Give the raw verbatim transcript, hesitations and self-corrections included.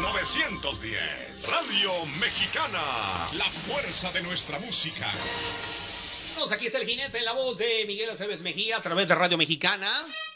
novecientos diez. Radio Mexicana, la fuerza de nuestra música. Aquí está el jinete en la voz de Miguel Aceves Mejía a través de Radio Mexicana.